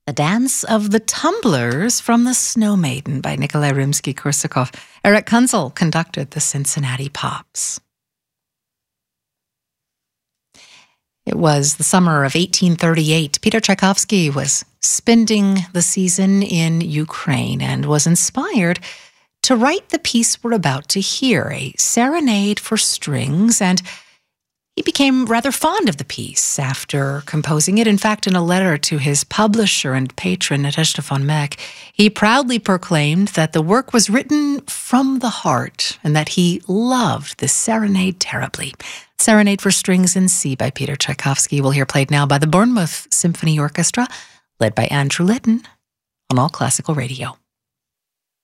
The Dance of the Tumblers from The Snow Maiden by Nikolai Rimsky-Korsakov. Eric Kunzel conducted the Cincinnati Pops. It was the summer of 1838. Peter Tchaikovsky was spending the season in Ukraine and was inspired to write the piece we're about to hear, a serenade for strings, and he became rather fond of the piece after composing it. In fact, in a letter to his publisher and patron, Nadezhda von Meck, he proudly proclaimed that the work was written from the heart and that he loved this serenade terribly. Serenade for Strings in C by Peter Tchaikovsky. We'll hear played now by the Bournemouth Symphony Orchestra, led by Andrew Litton on All Classical Radio.